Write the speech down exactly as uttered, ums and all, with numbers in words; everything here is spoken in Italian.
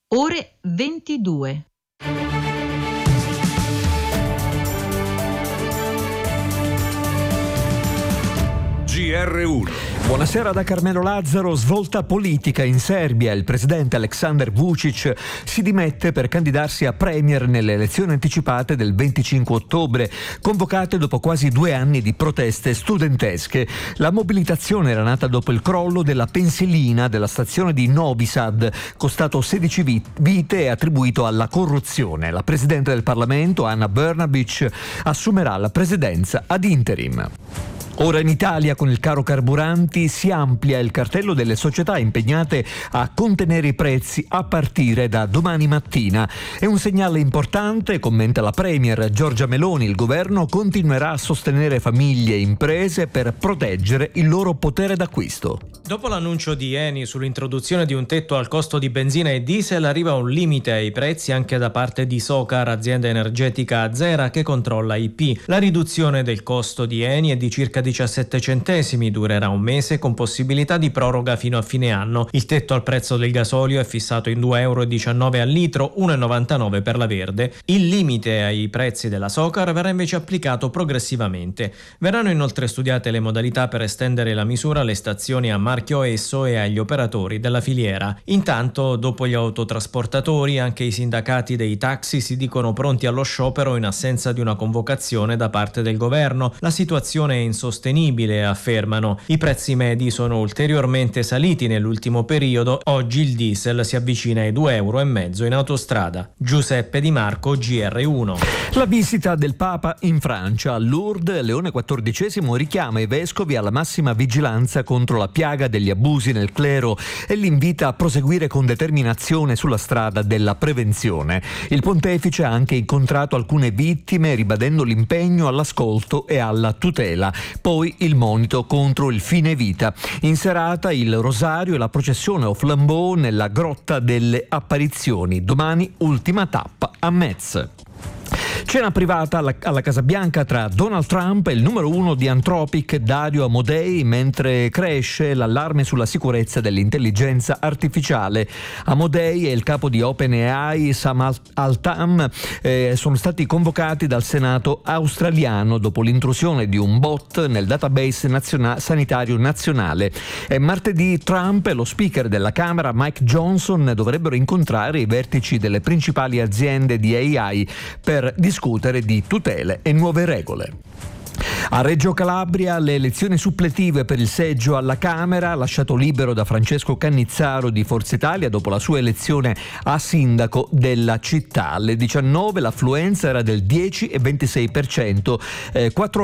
Ore ventidue. G R uno. Buonasera da Carmelo Lazzaro. Svolta politica in Serbia. Il presidente Aleksandar Vučić si dimette per candidarsi a premier nelle elezioni anticipate del venticinque ottobre, convocate dopo quasi due anni di proteste studentesche. La mobilitazione era nata dopo il crollo della pensilina della stazione di Novi Sad, costato sedici vite e attribuito alla corruzione. La presidente del Parlamento, Ana Brnabić, assumerà la presidenza ad interim. Ora in Italia, con il caro carburanti, si amplia il cartello delle società impegnate a contenere i prezzi a partire da domani mattina. È un segnale importante, commenta la Premier Giorgia Meloni. Il governo continuerà a sostenere famiglie e imprese per proteggere il loro potere d'acquisto. Dopo l'annuncio di Eni sull'introduzione di un tetto al costo di benzina e diesel, arriva un limite ai prezzi anche da parte di Socar, azienda energetica azera che controlla I P. La riduzione del costo di Eni è di circa diciassette centesimi, durerà un mese con possibilità di proroga fino a fine anno. Il tetto al prezzo del gasolio è fissato in due virgola diciannove euro al litro, uno virgola novantanove per la verde. Il limite ai prezzi della Socar verrà invece applicato progressivamente. Verranno inoltre studiate le modalità per estendere la misura alle stazioni a marchio Esso e agli operatori della filiera. Intanto, dopo gli autotrasportatori, anche i sindacati dei taxi si dicono pronti allo sciopero in assenza di una convocazione da parte del governo. La situazione è insostenibile, affermano. I prezzi medi sono ulteriormente saliti nell'ultimo periodo. Oggi il diesel si avvicina ai due euro e mezzo in autostrada. Giuseppe Di Marco, G R uno. La visita del Papa in Francia. A Lourdes, Leone quattordicesimo richiama i vescovi alla massima vigilanza contro la piaga degli abusi nel clero e li invita a proseguire con determinazione sulla strada della prevenzione. Il pontefice ha anche incontrato alcune vittime, ribadendo l'impegno all'ascolto e alla tutela. Poi il monito contro il fine vita. In serata il rosario e la processione au flambeau nella grotta delle apparizioni. Domani ultima tappa a Metz. Cena privata alla, alla Casa Bianca tra Donald Trump e il numero uno di Anthropic, Dario Amodei, mentre cresce l'allarme sulla sicurezza dell'intelligenza artificiale. Amodei e il capo di OpenAI, Sam Altman, eh, sono stati convocati dal Senato australiano dopo l'intrusione di un bot nel database naziona- sanitario nazionale. E martedì Trump e lo speaker della Camera, Mike Johnson, dovrebbero incontrare i vertici delle principali aziende di A I per discutere di tutele e nuove regole. A Reggio Calabria le elezioni suppletive per il seggio alla Camera, lasciato libero da Francesco Cannizzaro di Forza Italia dopo la sua elezione a sindaco della città. Alle diciannove l'affluenza era del dieci virgola ventisei per cento, eh, quattro